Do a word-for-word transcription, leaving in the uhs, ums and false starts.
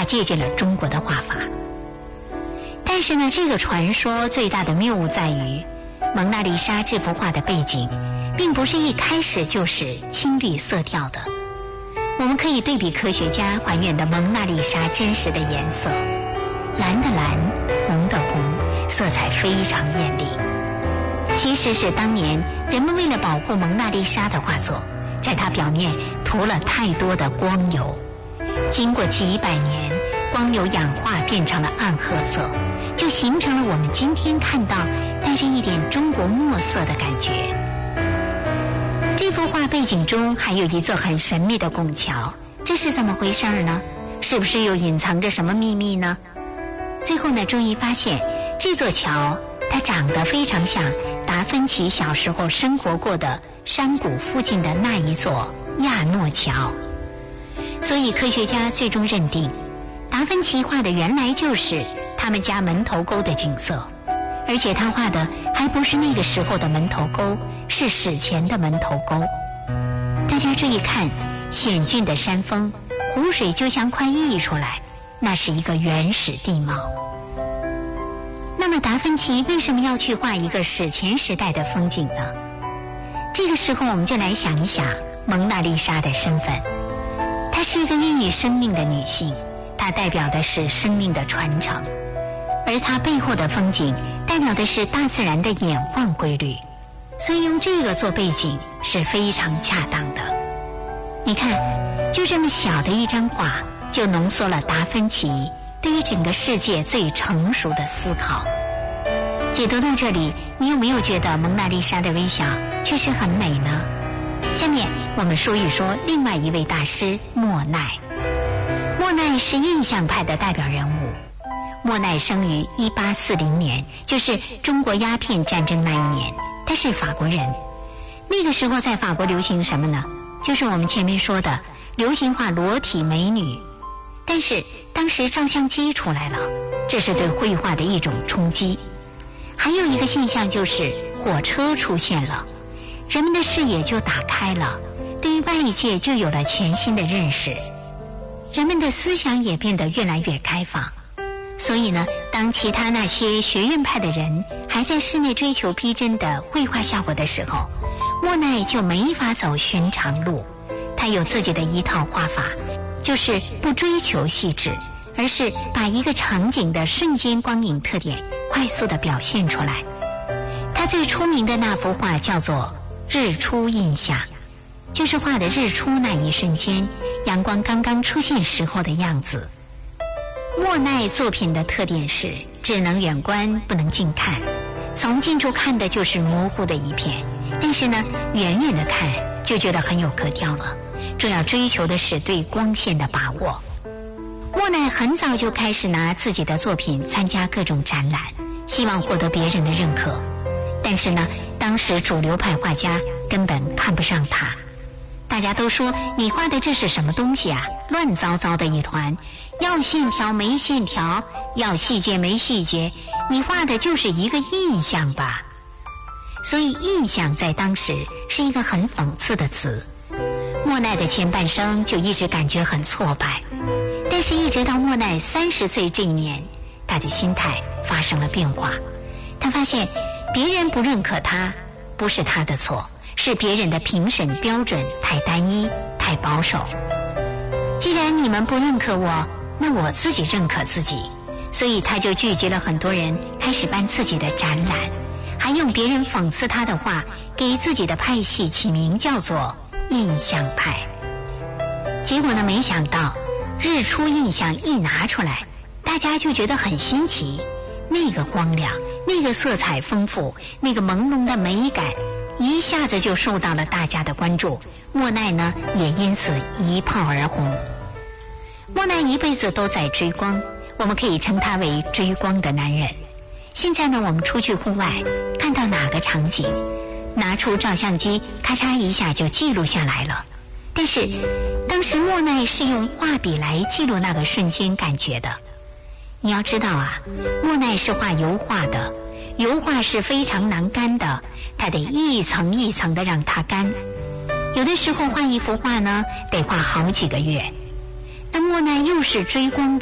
他借鉴了中国的画法。但是呢，这个传说最大的谬误在于，蒙娜丽莎这幅画的背景并不是一开始就是青绿色调的。我们可以对比科学家还原的蒙娜丽莎真实的颜色，蓝的蓝，红的红，色彩非常艳丽。其实是当年人们为了保护蒙娜丽莎的画作，在它表面涂了太多的光油，经过几百年，光油氧化变成了暗褐色，就形成了我们今天看到带着一点中国墨色的感觉。这幅画背景中还有一座很神秘的拱桥，这是怎么回事呢？是不是又隐藏着什么秘密呢？最后呢，终于发现这座桥它长得非常像达芬奇小时候生活过的山谷附近的那一座亚诺桥。所以科学家最终认定，达芬奇画的原来就是他们家门头沟的景色，而且他画的还不是那个时候的门头沟，是史前的门头沟。大家注意看，险峻的山峰，湖水就像快溢出来，那是一个原始地貌。那么达芬奇为什么要去画一个史前时代的风景呢？这个时候我们就来想一想蒙娜丽莎的身份。她是一个孕育生命的女性，她代表的是生命的传承，而她背后的风景代表的是大自然的演化规律，所以用这个做背景是非常恰当的。你看，就这么小的一张画，就浓缩了达芬奇对于整个世界最成熟的思考。解读到这里，你有没有觉得蒙娜丽莎的微笑确实很美呢？下面我们说一说另外一位大师莫奈。莫奈是印象派的代表人物。莫奈生于一八四零年，就是中国鸦片战争那一年，他是法国人。那个时候在法国流行什么呢？就是我们前面说的流行画裸体美女。但是当时照相机出来了，这是对绘画的一种冲击。还有一个现象就是火车出现了，人们的视野就打开了，对于外界就有了全新的认识，人们的思想也变得越来越开放。所以呢，当其他那些学院派的人还在室内追求逼真的绘画效果的时候，莫奈就没法走寻常路。他有自己的一套画法，就是不追求细致，而是把一个场景的瞬间光影特点快速地表现出来。他最出名的那幅画叫做《日出印象》，就是画的日出那一瞬间，阳光刚刚出现时候的样子。莫奈作品的特点是只能远观不能近看，从近处看的就是模糊的一片，但是呢，远远的看就觉得很有格调了。主要追求的是对光线的把握。莫奈很早就开始拿自己的作品参加各种展览，希望获得别人的认可。但是呢，当时主流派画家根本看不上他，大家都说你画的这是什么东西啊，乱糟糟的一团，要线条没线条，要细节没细节，你画的就是一个印象吧。所以印象在当时是一个很讽刺的词。莫奈的前半生就一直感觉很挫败，但是一直到莫奈三十岁这一年，他的心态发生了变化。他发现别人不认可他，不是他的错，是别人的评审标准太单一，太保守。既然你们不认可我，那我自己认可自己。所以他就聚集了很多人，开始办自己的展览，还用别人讽刺他的话给自己的派系起名叫做印象派。结果呢，没想到日出印象一拿出来，大家就觉得很新奇，那个光亮，那个色彩丰富，那个朦胧的美感，一下子就受到了大家的关注。莫奈呢，也因此一炮而红。莫奈一辈子都在追光，我们可以称他为追光的男人。现在呢，我们出去户外看到哪个场景，拿出照相机咔嚓一下就记录下来了。但是当时莫奈是用画笔来记录那个瞬间感觉的。你要知道啊，莫奈是画油画的，油画是非常难干的，他得一层一层的让它干。有的时候画一幅画呢，得画好几个月。那莫奈又是追光的